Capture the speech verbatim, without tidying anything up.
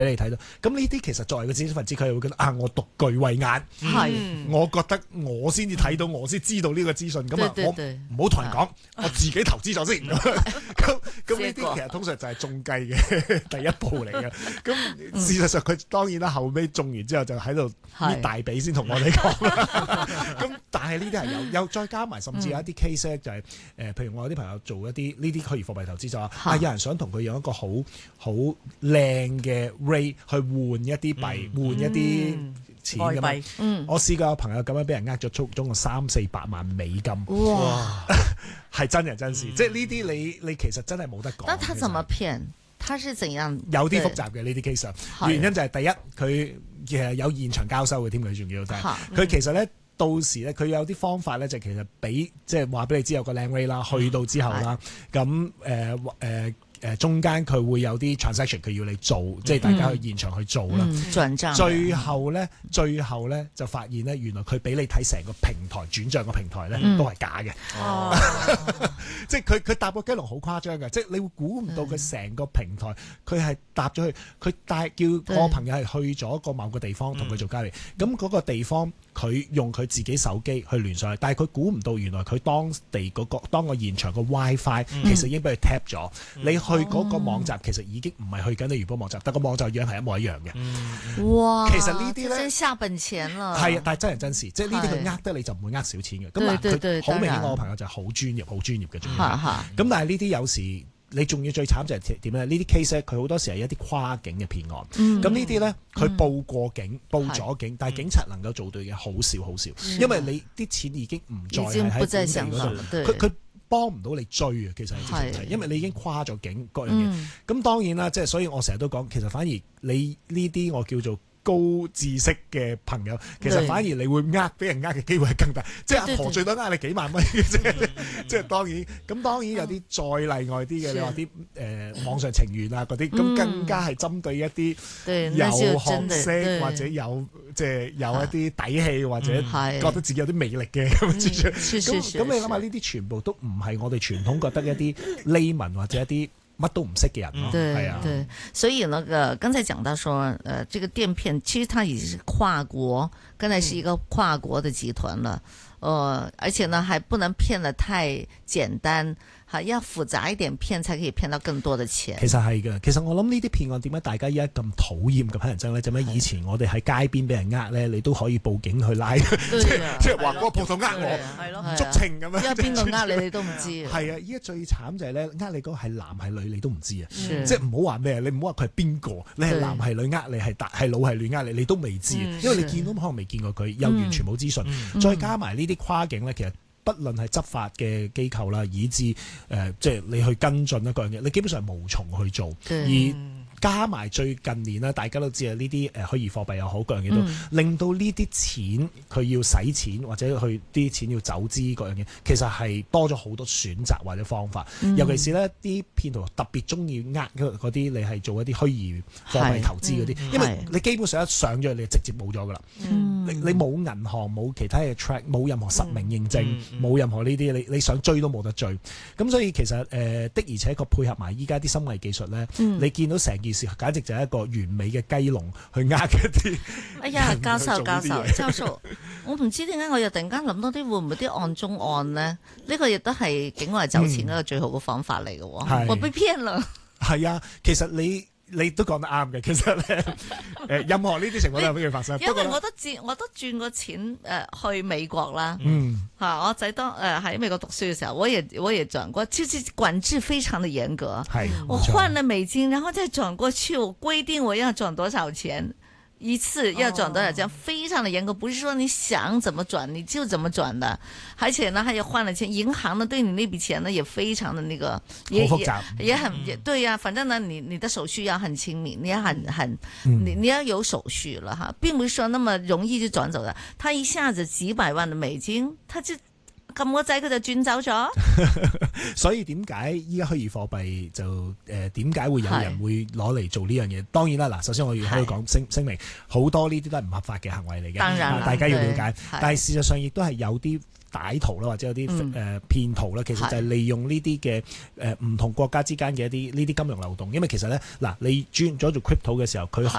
你睇到。咁呢啲其實作為個知識分子，佢係會覺得啊，我獨具慧眼， 係、 我覺得我先至睇到，我先知道呢個資訊。咁啊，我唔好同人講，我自己投資咗先。咁咁呢啲其實通常就係中計嘅第一步嚟嘅。咁事實上佢當然啦，後尾中完之後就喺度搣大髀先同我哋講啦。咁但係呢啲係有有再加埋，甚至有一啲 case 咧就係誒，譬如我有啲朋友做一啲呢啲虛擬貨幣投資就話啊，有人想同佢用一個好好靚嘅 rate 去換一啲幣，換一啲錢咁樣。嗯，我試過有朋友咁樣俾人呃咗足總共三四百萬美金。哇！係真人真事，即係呢啲你你其實真係冇得講。 但他怎麼騙？他是怎樣？ 有啲複雜嘅呢啲 case，原因就係第一佢其實有現場交收嘅添，佢仲要，但係佢其實咧。到時咧，佢有啲方法咧，就其實俾即係話俾你知有個靚 rate 啦，去到之後啦，咁誒誒誒中間佢會有啲 transaction 佢要你做，嗯、即係大家去現場去做啦。 嗯、轉帳。最後咧，最後咧就發現咧，原來佢俾你睇成個平台轉帳個平台咧、嗯、都係假嘅。哦，即係佢佢搭個雞籠好誇張嘅，即係你會估唔到佢成個平台佢係搭咗去，佢帶叫我朋友係去咗個某個地方同佢做交易，咁嗰、嗯、個地方。佢用佢自己手機去聯上去，但係佢估唔到原來佢當地嗰、嗰個當個現場個 WiFi 其實已經俾佢 tap 咗。嗯、你去嗰個網站其實已經唔係去緊你原本網站，但個網站樣係一模一樣嘅。 嗯、哇！ 其實呢啲咧， 真下本錢啦。 係啊，但係真人真事，即係呢啲佢呃得你就唔會呃少錢嘅。咁嗱，佢好明顯，我個朋友就係好專業、好專業嘅專業。咁但係呢啲有時。你仲要最慘就係點咧？呢啲 case 咧，佢好多時係一啲跨境嘅騙案。咁、嗯、呢啲咧，佢報過警、嗯、報咗警，但係警察能夠做到嘅好少好少，嗯、因為你啲錢已經唔再係喺本地嗰度，佢佢幫唔到你追啊。其實係直情係，因為你已經跨咗境各樣嘢。咁、嗯、當然啦，即係所以我成日都講，其實反而你呢啲我叫做。高知識嘅朋友，其實反而你會呃俾人呃嘅機會係更大，即係阿婆最多呃你幾萬蚊嘅啫。即係當然，咁當然有啲再例外啲嘅，你話啲誒網上情緣啊嗰啲，咁更加係針對一啲有學識或者有即係有一啲底氣或者覺得自己有啲魅力嘅咁。咁咁你諗下呢啲全部都唔係我哋傳統覺得一啲 layman 或者一啲。乜都唔識嘅人咯，係啊， 對，所以那個剛才講到說，呃，這個電騙其實它已經是跨國，剛才是一個跨國的集團了，呃，而且呢，還不能騙得太簡單。係要複雜一點騙才可以騙到更多的錢。 其實係嘅，其實我諗呢啲騙案點解大家依家咁討厭咁乞人憎咧？就咩以前我哋喺街邊俾人呃咧，你都可以報警去拉，即係即係話嗰個鋪頭呃我，係咯，捉情咁樣。因為邊個呃你，你都唔知。係啊，依家最慘就係咧，呃你嗰個係男係女，你都唔知啊。即係唔好話咩，你唔好話佢係邊個，你係男係女呃你，係大係老係亂呃你，你都未知，因為你見到可能未見過佢，又完全冇資訊，再加埋呢啲跨境咧，其實。不論係執法嘅機構啦，以至誒、呃，即係你去跟進一個樣嘢，你基本上無從去做。而加埋最近年啦，大家都知啊，呢啲誒虛擬貨幣又好，各樣嘢都、嗯、令到呢啲錢佢要使錢或者去啲錢要走資各樣嘢，其實係多咗好多選擇或者方法。嗯、尤其是呢啲騙徒特別中意呃嗰啲，你係做一啲虛擬貨幣投資嗰啲，嗯、因為你基本上一上咗你就直接冇咗噶啦。你你冇銀行冇其他嘅 track， 冇任何實名認證，冇、嗯嗯、任何呢啲，你你想追都冇得追。咁所以其實誒、呃、的而且確配合埋依家啲深偽技術咧，嗯、你見到成件事簡直就係一個完美嘅雞籠去呃一啲。 哎呀，教授教授教授，我唔知點解我又突然間諗到啲會唔會啲案中案咧？呢、呢個亦都係境外走錢嗰個最好嘅方法嚟嘅喎。嗯、我被騙啦。係啊，其實你。你都講得啱嘅，其實咧，誒任何呢啲情況都有機會發生。 因為我都轉，我都轉過錢誒去美國啦。 嗯， 嚇，我仔當誒喺美國讀書嘅時候，我也我也轉過，其實管制非常的嚴格。 係， 我換了美金，然後再轉過去，我規定我要轉多少錢。一次要轉多少錢，非常的嚴格，不是說你想怎麼轉你就怎麼轉的，而且呢，還有換了錢，銀行呢對你那筆錢呢也非常的那個，也好複雜， 也也很也對呀、啊，反正呢，你你的手續要很親民，你要很很，嗯、你你要有手續了哈，並不是說那麼容易就轉走的，他一下子幾百萬的美金，他就。咁個仔佢就轉走咗， 所以點解依家虛擬貨幣就誒點解會有人會攞嚟做呢樣嘢？當然啦，嗱，首先我要可以講聲聲明，好多呢啲都係唔合法嘅行為嚟嘅，當然大家要了解。但係事實上亦都係有啲歹徒啦，或者有啲誒、 嗯呃、騙徒啦，其實就係利用呢啲嘅誒唔同國家之間嘅一啲呢啲金融流動，因為其實咧嗱，你轉咗做 crypto 嘅時候，佢可